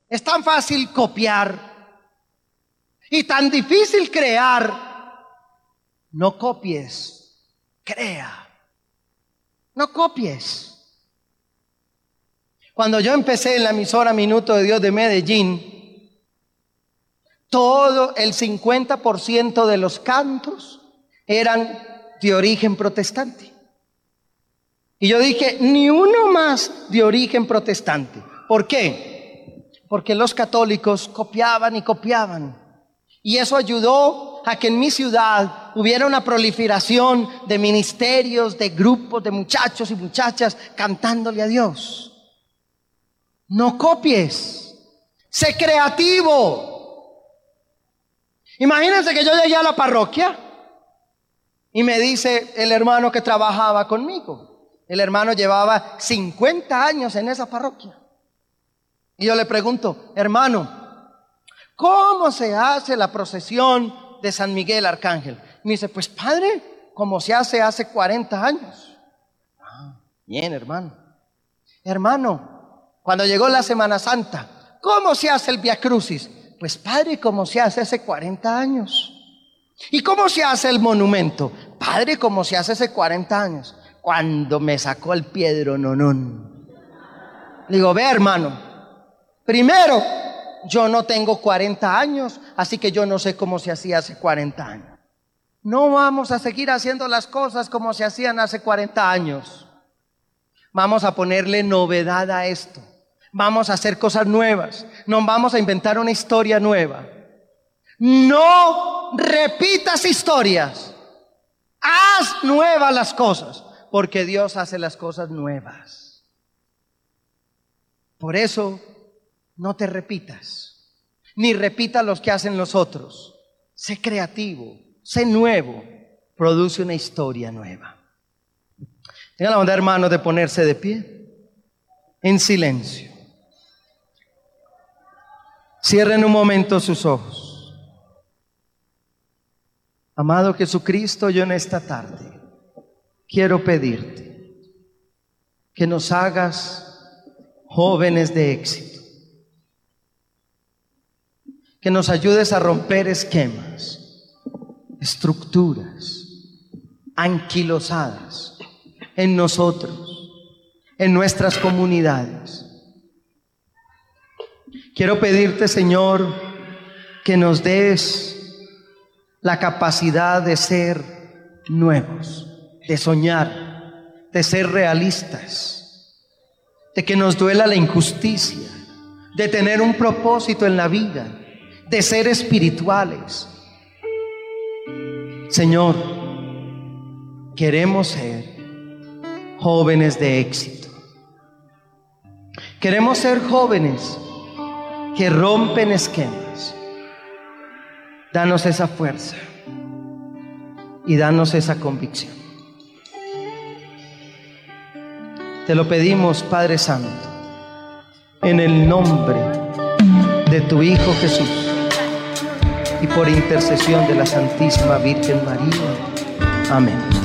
Es tan fácil copiar y tan difícil crear. No copies, crea. No copies. Cuando yo empecé en la emisora Minuto de Dios de Medellín, todo el 50% de los cantos eran de origen protestante. Y yo dije, ni uno más de origen protestante. ¿Por qué? Porque los católicos copiaban y copiaban. Y eso ayudó a que en mi ciudad hubiera una proliferación de ministerios, de grupos, de muchachos y muchachas cantándole a Dios. No copies, sé creativo. Imagínense que yo llegué a la parroquia y me dice el hermano que trabajaba conmigo. El hermano llevaba 50 años en esa parroquia. Y yo le pregunto, hermano, ¿cómo se hace la procesión de San Miguel Arcángel? Y me dice, pues padre, como se hace 40 años. Bien, hermano. Hermano, cuando llegó la Semana Santa, ¿cómo se hace el Vía Crucis? Pues padre, como se hace 40 años. ¿Y cómo se hace el monumento? Padre, como se hace 40 años. Cuando me sacó el piedrononón, le digo, ve hermano, primero, yo no tengo 40 años, así que yo no sé cómo se hacía hace 40 años. No vamos a seguir haciendo las cosas como se hacían hace 40 años. Vamos a ponerle novedad a esto. Vamos a hacer cosas nuevas. No vamos a inventar una historia nueva. No repitas historias. Haz nuevas las cosas, porque Dios hace las cosas nuevas. Por eso, no te repitas, ni repitas los que hacen los otros. Sé creativo, sé nuevo, produce una historia nueva. Tengan la bondad, hermanos, de ponerse de pie, en silencio. Cierren un momento sus ojos. Amado Jesucristo, yo en esta tarde quiero pedirte que nos hagas jóvenes de éxito, que nos ayudes a romper esquemas, estructuras anquilosadas en nosotros, en nuestras comunidades. Quiero pedirte, Señor, que nos des la capacidad de ser nuevos, de soñar, de ser realistas, de que nos duela la injusticia, de tener un propósito en la vida, de ser espirituales. Señor, queremos ser jóvenes de éxito. Queremos ser jóvenes que rompen esquemas. Danos esa fuerza y danos esa convicción. Te lo pedimos, Padre Santo, en el nombre de tu Hijo Jesús y por intercesión de la Santísima Virgen María. Amén.